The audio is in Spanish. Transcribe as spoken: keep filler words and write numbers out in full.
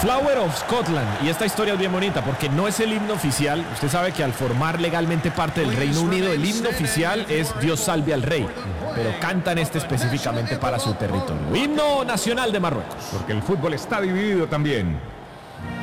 Flower of Scotland. Y esta historia es bien bonita porque no es el himno oficial. Usted sabe que al formar legalmente parte del Reino Unido, el himno oficial es Dios salve al rey. Pero cantan este específicamente para su territorio. Himno nacional de Marruecos. Porque el fútbol está dividido también.